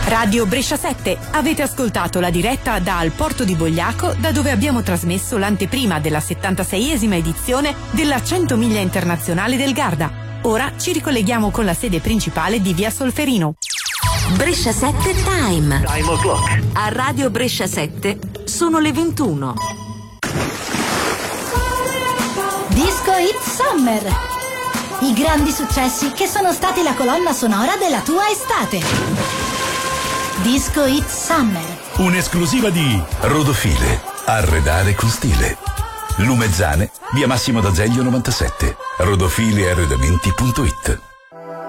Radio Brescia 7, avete ascoltato la diretta dal Porto di Bogliaco, da dove abbiamo trasmesso l'anteprima della 76esima edizione della 100 miglia internazionale del Garda. Ora ci ricolleghiamo con la sede principale di via Solferino. Brescia 7 Time. Time o'clock. A Radio Brescia 7 sono le 21. Disco Hit Summer. I grandi successi che sono stati la colonna sonora della tua estate. Disco Hit Summer. Un'esclusiva di Rodofile. Arredare con stile. Lumezzane, via Massimo d'Azeglio 97. Rodofilearredamenti.it.